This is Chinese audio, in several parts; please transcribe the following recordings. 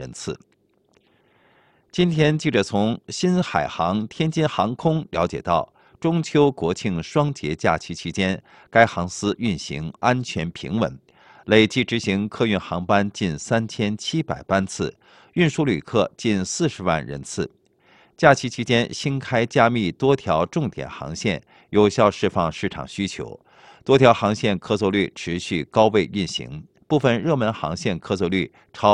人次。今天，记者从新海航天津航空了解到，中秋国庆双节假期期间，该航司运行安全平稳，累计执行客运航班近3700班次，运输旅客近40万人次。假期期间，新开加密多条重点航线，有效释放市场需求，多条航线客座率持续高位运行，部分热门航线客座率超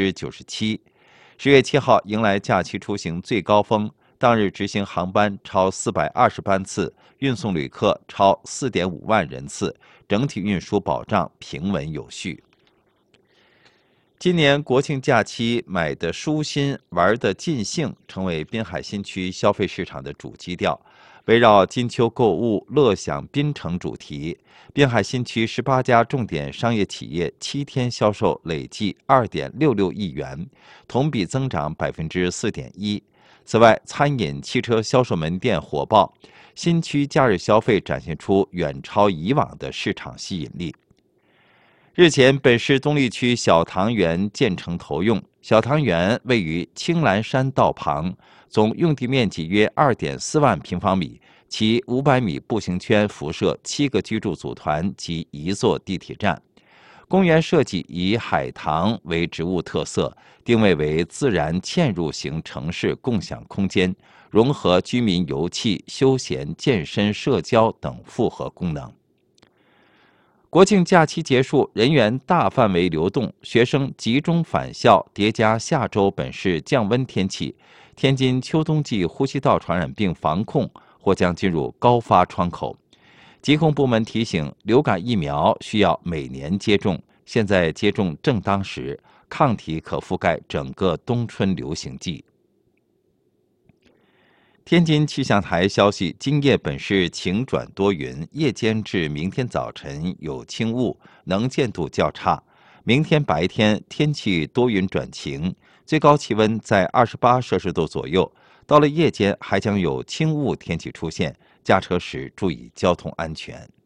97%。10月7号迎来假期出行最高峰，当日执行航班超420班次，运送旅客超4.5万人次，整体运输保障平稳有序。今年国庆假期买的舒心，玩的尽兴，成为滨海新区消费市场的主基调。围绕金秋购物、乐享滨城主题，滨海新区18家重点商业企业7天销售累计2.66亿元，同比增长4.1%。此外，餐饮、汽车销售门店火爆，新区假日消费展现出远超以往的市场吸引力。日前，本市东丽区小塘园建成投用。小塘园位于青蓝山道旁，总用地面积约2.4万平方米，其500米步行圈辐射7个居住组团及1座地铁站。公园设计以海棠为植物特色，定位为自然嵌入型城市共享空间，融合居民游憩、休闲、健身、社交等复合功能。国庆假期结束，人员大范围流动，学生集中返校，叠加下周本市降温天气，天津秋冬季呼吸道传染病防控或将进入高发窗口。疾控部门提醒，流感疫苗需要每年接种，现在接种正当时，抗体可覆盖整个冬春流行季。天津气象台消息，今夜本市晴转多云，夜间至明天早晨有轻雾，能见度较差。明天白天天气多云转晴，最高气温在28摄氏度左右。到了夜间还将有轻雾天气出现，驾车时注意交通安全。